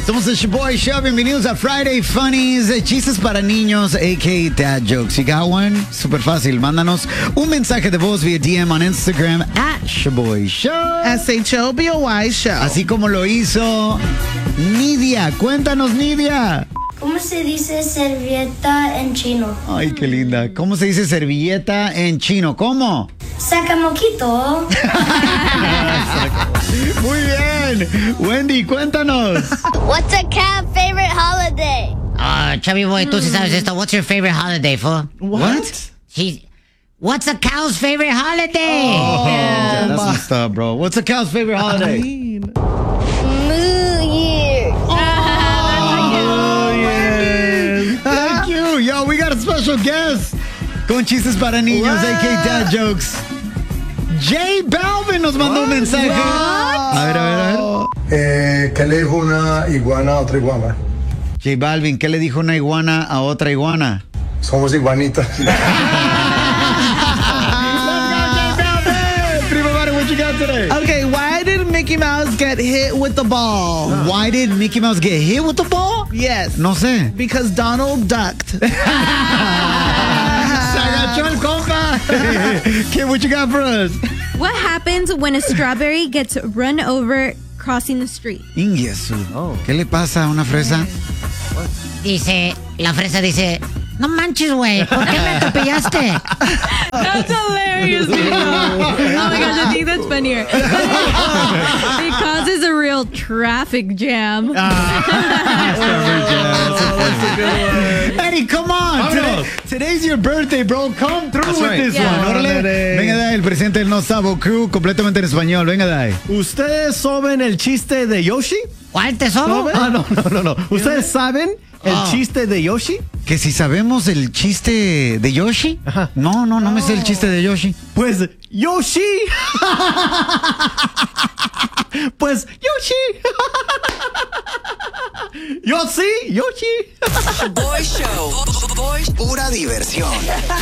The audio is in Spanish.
Somos el Shaboy Show. Bienvenidos a Friday Funnies. Chistes para niños, a.k.a. dad jokes. You got one? Súper fácil. Mándanos un mensaje de voz vía DM on Instagram @Shaboy Show. SHOBOY Show. Así como lo hizo Nidia. Cuéntanos, Nidia. ¿Cómo se dice servilleta en chino? Ay, qué linda. ¿Cómo se dice servilleta en chino? ¿Cómo? Sacamoquito. Muy bien. Wendy, cuéntanos. What's a cat's favorite holiday? Chubby boy, tú sí sabes esto. What's your favorite holiday, fool? What? What's a cow's favorite holiday? Yeah, that's messed up, bro. What's a cow's favorite holiday? New Year. Thank you. Yo, we got a special guest. Con chistes para niños, a.k.a. dad jokes. J Balvin nos mandó un mensaje. A ver. ¿Qué le dijo una iguana a otra iguana? J Balvin, ¿qué le dijo una iguana a otra iguana? Somos iguanitas. What you got today? Okay, why did Mickey Mouse get hit with the ball? Why did Mickey Mouse get hit with the ball? Yes. No sé. Because Donald ducked. Se agachó el compa. Okay, what you got for us? What happens when a strawberry gets run over crossing the street? Ingiesu. ¿Qué le pasa a una fresa? La fresa dice, no manches, güey, ¿por qué me atropellaste? That's hilarious. Oh my gosh, I think that's funnier. It causes a real traffic jam. Eddie, come on. Today's your birthday, bro. Come through with this one. Órale. Venga de ahí, el presidente del No Sabo Crew, completamente en español. Venga de ahí. ¿Ustedes saben el chiste de Yoshi? ¿Cuál tesoro? No. ¿Ustedes saben el chiste de Yoshi? Que si sabemos el chiste de Yoshi. Ajá. No me sé el chiste de Yoshi. Pues Yoshi. Pues Yoshi. Yoshi. Boy Show. Pura diversión.